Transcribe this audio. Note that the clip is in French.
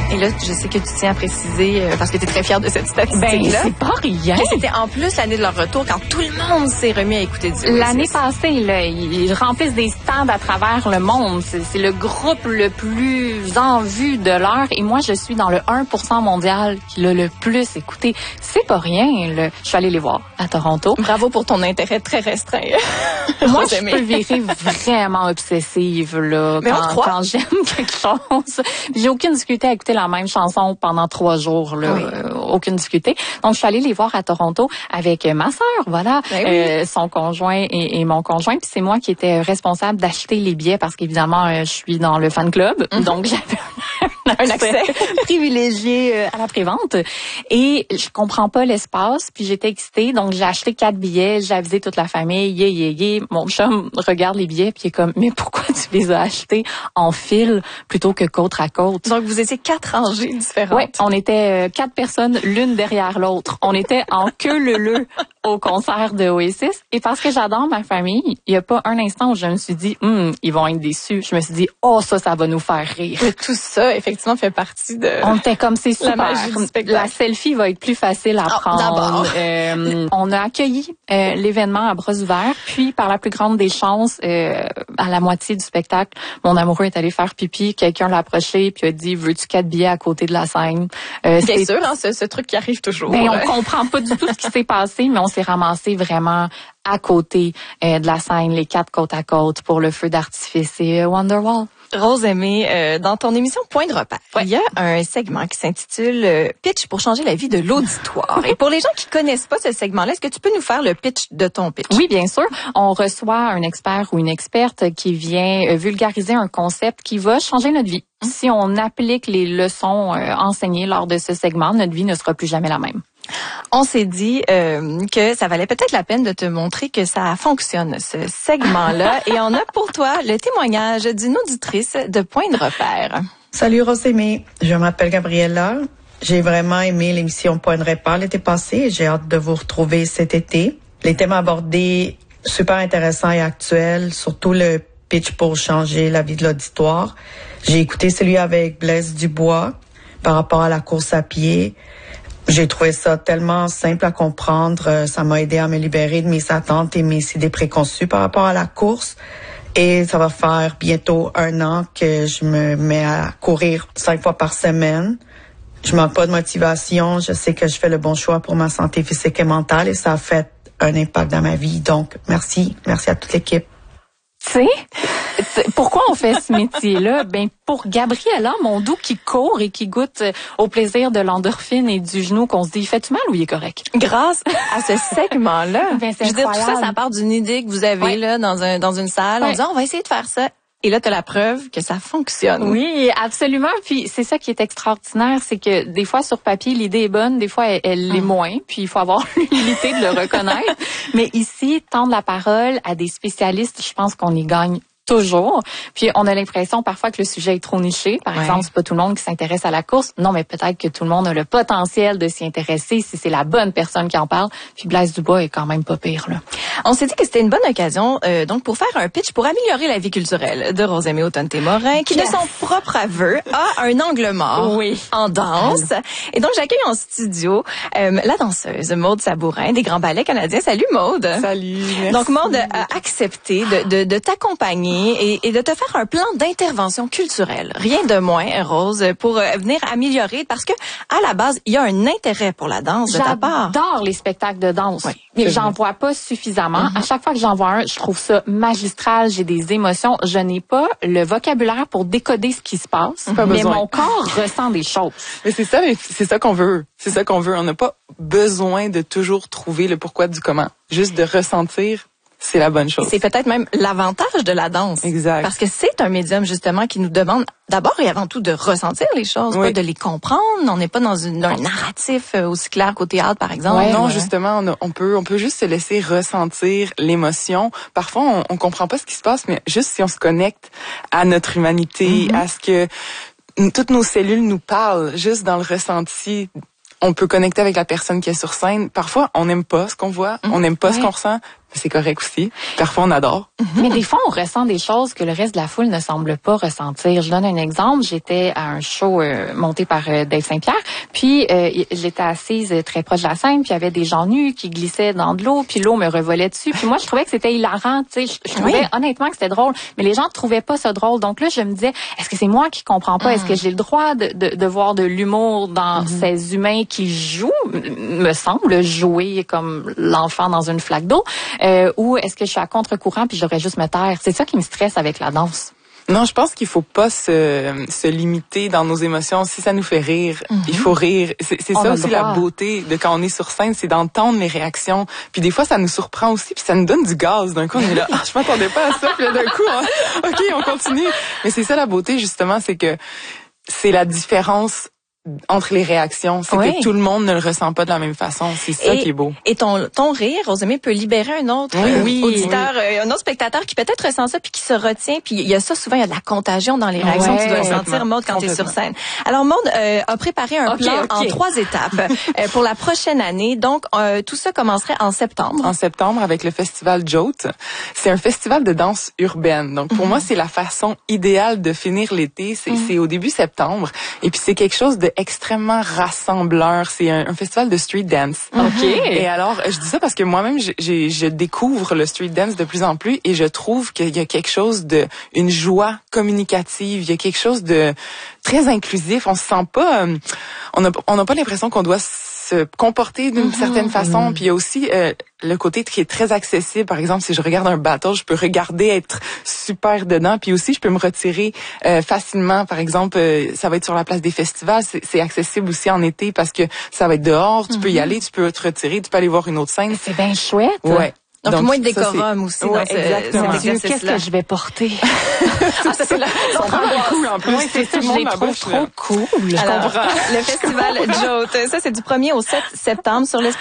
Et là, je sais que tu tiens à préciser, parce que tu es très fière de cette statistique-là. Ben, c'est pas rien. Que c'était en plus l'année de leur retour quand tout le monde s'est remis à écouter du Oasis. L'année passée, là, ils remplissent des stands à travers le monde. C'est le groupe le plus en vue de l'heure. Et moi, je suis dans le 1% mondial qui l'a le plus écouté. C'est pas rien, là. Je suis allée les voir à Toronto. Bravo pour ton intérêt très restreint. Moi, je peux virer vraiment obsessive, là, quand j'aime quelque chose. J'ai aucune difficulté à écouter la même chanson pendant 3 jours, là. Oui. Aucune difficulté. Donc, je suis allée les voir à Toronto avec ma sœur, voilà, son conjoint et mon conjoint. Puis c'est moi qui étais responsable d'acheter les billets parce qu'évidemment, je suis dans le fan club. Donc, j'avais un accès privilégié à la prévente. Et je comprends pas l'espace. Puis j'étais excitée. Donc, j'ai acheté 4 billets. J'ai avisé toute la famille. Mon chum regarde les billets puis il est comme, mais pourquoi tu les as achetés en fil plutôt que côte à côte? Donc, vous étiez 4 rangées différentes. Oui, on était 4 personnes l'une derrière l'autre. On était en queue leu au concert de Oasis. Et parce que j'adore ma famille, il n'y a pas un instant où je me suis dit, ils vont être déçus. Je me suis dit, ça va nous faire rire. Mais tout ça, effectivement, fait partie de... On était comme, c'est super. La magie du spectacle. La selfie va être plus facile à prendre. On a accueilli l'événement à bras ouverts. Puis, par la plus grande des chances, à la moitié du spectacle, mon amoureux est allé faire pipi. Quelqu'un l'a approché puis a dit, veux-tu 4 billets à côté de la scène? Bien sûr, hein, ce truc qui arrive toujours. Ben, on comprend pas du tout ce qui s'est passé, mais on s'est ramassé vraiment à côté de la scène, les 4 côte à côte pour le feu d'artifice et Wonderwall. Rose Aimée, dans ton émission Point de repère, il y a un segment qui s'intitule Pitch pour changer la vie de l'auditoire. Et pour les gens qui connaissent pas ce segment-là, est-ce que tu peux nous faire le pitch de ton pitch? Oui, bien sûr. On reçoit un expert ou une experte qui vient vulgariser un concept qui va changer notre vie. Si on applique les leçons enseignées lors de ce segment, notre vie ne sera plus jamais la même. On s'est dit que ça valait peut-être la peine de te montrer que ça fonctionne, ce segment-là. Et on a pour toi le témoignage d'une auditrice de Point de repère. Salut Rose Aimée, je m'appelle Gabriella. J'ai vraiment aimé l'émission Point de repère l'été passé et j'ai hâte de vous retrouver cet été. Les thèmes abordés, super intéressants et actuels, surtout le pitch pour changer la vie de l'auditoire. J'ai écouté celui avec Blaise Dubois par rapport à la course à pied. J'ai trouvé ça tellement simple à comprendre. Ça m'a aidé à me libérer de mes attentes et mes idées préconçues par rapport à la course. Et ça va faire bientôt 1 an que je me mets à courir 5 fois par semaine. Je manque pas de motivation. Je sais que je fais le bon choix pour ma santé physique et mentale et ça a fait un impact dans ma vie. Donc, merci. Merci à toute l'équipe. Tu sais, pourquoi on fait ce métier-là? Ben, pour Gabriella, mon doux qui court et qui goûte au plaisir de l'endorphine et du genou qu'on se dit, fait-tu mal ou il est correct? Grâce à ce segment-là. Ben, je veux dire, tout ça part d'une idée que vous avez là dans une salle. On dit, on va essayer de faire ça. Et là, tu as la preuve que ça fonctionne. Oui, absolument. Puis c'est ça qui est extraordinaire, c'est que des fois, sur papier, l'idée est bonne, des fois, elle l'est moins. Puis il faut avoir l'humilité de le reconnaître. Mais ici, tendre la parole à des spécialistes, je pense qu'on y gagne toujours. Puis on a l'impression parfois que le sujet est trop niché. Par exemple, c'est pas tout le monde qui s'intéresse à la course. Non, mais peut-être que tout le monde a le potentiel de s'y intéresser si c'est la bonne personne qui en parle. Puis Blaise Dubois est quand même pas pire, là. On s'est dit que c'était une bonne occasion donc pour faire un pitch pour améliorer la vie culturelle de Rose Aimée Autonne-Témorin qui, de son propre aveu, a un angle mort en danse. Et donc, j'accueille en studio la danseuse Maude Sabourin des Grands Ballets Canadiens. Salut Maude! Salut, merci. Donc, Maude a accepté de t'accompagner et de te faire un plan d'intervention culturelle. Rien de moins, Rose, pour venir améliorer parce que à la base, il y a un intérêt pour la danse de ta part. J'adore les spectacles de danse. Mais j'en vois pas suffisamment. À chaque fois que j'en vois un, je trouve ça magistral, j'ai des émotions. Je n'ai pas le vocabulaire pour décoder ce qui se passe, mais mon corps ressent des choses. Mais c'est ça qu'on veut. C'est ça qu'on veut. On n'a pas besoin de toujours trouver le pourquoi du comment. Juste de ressentir. C'est la bonne chose. C'est peut-être même l'avantage de la danse. Exact. Parce que c'est un médium, justement, qui nous demande d'abord et avant tout de ressentir les choses, pas de les comprendre. On n'est pas dans un narratif aussi clair qu'au théâtre, par exemple. Non, justement, on peut juste se laisser ressentir l'émotion. Parfois, on comprend pas ce qui se passe, mais juste si on se connecte à notre humanité, à ce que toutes nos cellules nous parlent, juste dans le ressenti, on peut connecter avec la personne qui est sur scène. Parfois, on n'aime pas ce qu'on voit, on n'aime pas ce qu'on ressent. c'est correct aussi. Parfois, on adore. Mais des fois, on ressent des choses que le reste de la foule ne semble pas ressentir. Je donne un exemple. J'étais à un show monté par Dave Saint-Pierre, puis j'étais assise très proche de la scène, puis il y avait des gens nus qui glissaient dans de l'eau, puis l'eau me revolait dessus. Puis moi, je trouvais que c'était hilarant. Tu sais, je trouvais honnêtement que c'était drôle, mais les gens ne trouvaient pas ça drôle. Donc là, je me disais, est-ce que c'est moi qui comprends pas? Est-ce que j'ai le droit de voir de l'humour dans ces humains qui jouent, me semble, jouer comme l'enfant dans une flaque d'eau? Ou est-ce que je suis à contre-courant puis je devrais juste me taire? C'est ça qui me stresse avec la danse. Non, je pense qu'il faut pas se limiter dans nos émotions. Si ça nous fait rire, il faut rire. C'est ça aussi la beauté de quand on est sur scène, c'est d'entendre les réactions. Puis des fois, ça nous surprend aussi, puis ça nous donne du gaz. D'un coup, on est là, je m'attendais pas à ça. Puis là, d'un coup, OK, on continue. Mais c'est ça la beauté, justement, c'est que c'est la différence entre les réactions, c'est que tout le monde ne le ressent pas de la même façon. C'est ça qui est beau. Et ton rire, Rosemée, peut libérer un autre auditeur, un autre spectateur qui peut-être ressent ça puis qui se retient. Puis il y a ça souvent, il y a de la contagion dans les réactions. Tu dois le sentir, Maude, quand tu es sur scène. Alors Maude a préparé un plan en 3 étapes pour la prochaine année. Donc tout ça commencerait en septembre. En septembre avec le festival Jote. C'est un festival de danse urbaine. Donc pour moi, c'est la façon idéale de finir l'été. C'est au début septembre. Et puis c'est quelque chose de extrêmement rassembleur. C'est un festival de street dance. OK. Et alors, je dis ça parce que moi-même, je découvre le street dance de plus en plus et je trouve qu'il y a quelque chose une joie communicative. Il y a quelque chose de très inclusif. On se sent pas, on n'a pas l'impression qu'on doit se comporter d'une certaine façon. Puis il y a aussi le côté qui est très accessible. Par exemple, si je regarde un battle, je peux regarder être super dedans. Puis aussi, je peux me retirer facilement. Par exemple, ça va être sur la place des festivals. C'est accessible aussi en été parce que ça va être dehors. Tu peux y aller, tu peux te retirer, tu peux aller voir une autre scène. C'est bien chouette. Ouais. Donc moins de décorum aussi dans cet exercice-là. Qu'est-ce que je vais porter? Ça, c'est ça prend beaucoup en plus. C'est ça, je les trouve trop cool. Alors, le festival Jote, ça c'est du 1er au 7 septembre sur